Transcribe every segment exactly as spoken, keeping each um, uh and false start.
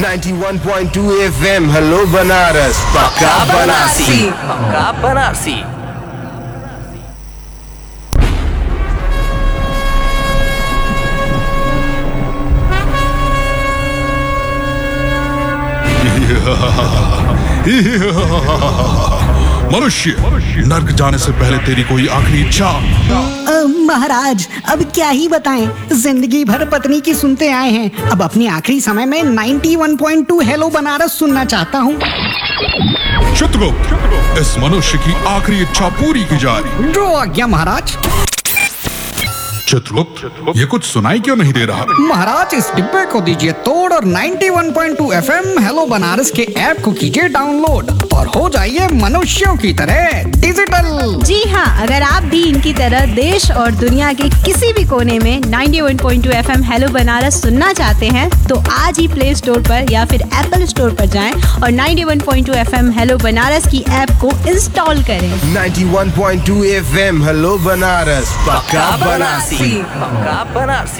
Ninety one point two F M hello Banaras पक्का बनारसी पक्का बनारसी। मनुष्य, नर्क जाने से पहले तेरी कोई आखिरी इच्छा? महाराज, अब क्या ही बताएं, जिंदगी भर पत्नी की सुनते आए हैं, अब अपने आखिरी समय में ninety one point two hello Banaras सुनना चाहता हूँ। चित्रगुप्त, इस मनुष्य की आखिरी इच्छा पूरी की जाए। जो आज्ञा महाराज। चित्रगुप्त, ये कुछ सुनाई क्यों नहीं दे रहा? महाराज, इस डिब्बे को दीजिए तोड़ और ninety one point two FM hello Banaras के ऐप को कीजिए डाउनलोड और हो जाइए मनुष्यों की तरह डिजिटल। जी हाँ, अगर आप भी इनकी तरह देश और दुनिया के किसी भी कोने में ninety one point two FM hello Banaras सुनना चाहते हैं तो आज ही प्ले स्टोर पर या फिर एप्पल स्टोर पर जाएं और ninety one point two FM hello Banaras की ऐप को इंस्टॉल करें। Ninety one point two F M hello Banaras पक्का बनारसी पक्का बनारसी।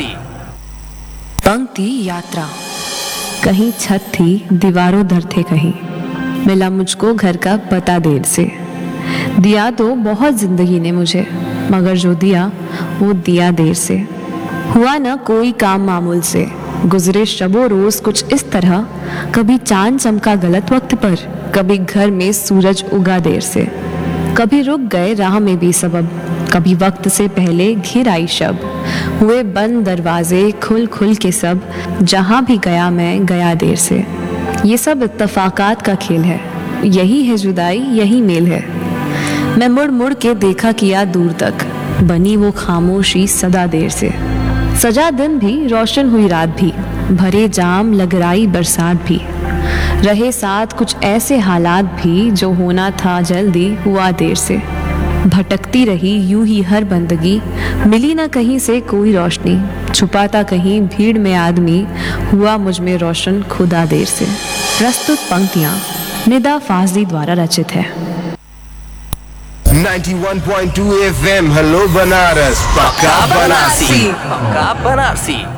पंक्ति यात्रा। कहीं छत थी, दीवारों दर थे कहीं, मिला मुझको घर का पता देर से। दिया तो बहुत जिंदगी ने मुझे, मगर जो दिया वो दिया देर से। हुआ ना कोई काम मामूल से, गुजरे शबो रोज कुछ इस तरह, कभी चांद चमका गलत वक्त पर, कभी घर में सूरज उगा देर से। कभी रुक गए राह में भी सबब, कभी वक्त से पहले घिर आई शब। हुए बंद दरवाजे खुल खुल के सब, जहां भी गया मैं गया देर से। ये सब इत्तफाकात का खेल है, यही है जुदाई यही मेल है। मैं मुड़ मुड़ के देखा किया दूर तक, बनी वो खामोशी सदा देर से। सजा दिन भी रोशन हुई रात भी, भरे जाम लगराई बरसात भी। रहे साथ कुछ ऐसे हालात भी, जो होना था जल्दी हुआ देर से। भटकती रही यूं ही हर बंदगी, मिली ना कहीं से कोई रोशनी। छुपाता कहीं भीड़ में आदमी, हुआ मुझ में रोशन खुदा देर से। प्रस्तुत पंक्तियां निदा फाजली द्वारा रचित है। Ninety one point two F M hello Banaras पक्का बनारसी पक्का बनारसी।